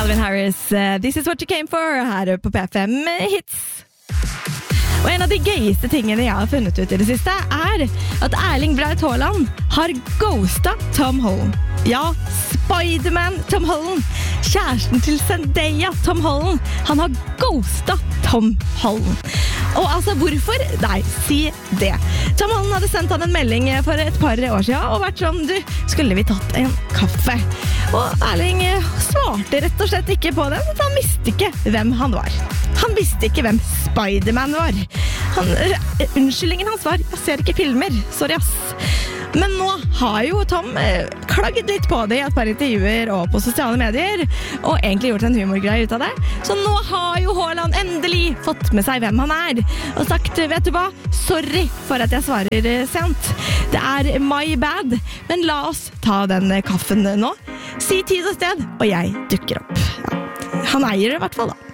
Calvin Harris, This is what you came for, her på P5 Hits. Og en av de gøyeste tingene jeg har funnet ut i det siste at Erling Braut Haaland har ghostet Tom Holland. Ja, Spiderman Tom Holland. Kjæresten til Zendaya Tom Holland. Han har ghostet Tom Holland. Og altså, hvorfor? Nei, si det. Tom Holland hadde sendt han en melding for et par år siden og vært sånn, du, skulle vi tatt en kaffe? Og Erling svarte rett og slett ikke på den, for han visste ikke hvem han var. Han visste ikke hvem Spiderman var. Unnskyldningen hans var, jeg ser ikke filmer, sorry ass. Men nå har jo Tom klagget litt på det i et par intervjuer og på sosiale medier, og egentlig gjort en humorgreie ut av det. Så nå har jo Haaland endelig fått med seg hvem han og sagt, vet du hva, sorry for at jeg svarer sent. Det my bad, men la oss ta den kaffen nå. Si tid og sted, og jeg dukker opp. Ja. Han eier det i hvert fall da.